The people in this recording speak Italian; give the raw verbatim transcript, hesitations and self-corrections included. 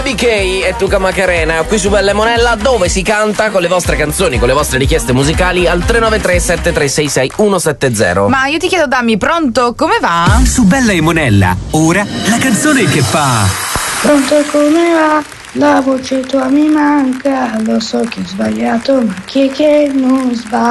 B K e Tuca Macarena qui su Bella e Monella, dove si canta con le vostre canzoni, con le vostre richieste musicali al tre nove tre sette tre sei sei uno sette zero. Ma io ti chiedo, Dammi, pronto? Come va? Su Bella e Monella, ora la canzone che fa. Pronto, come va? La voce tua mi manca, lo so che ho sbagliato, ma chi è che non sbaglia?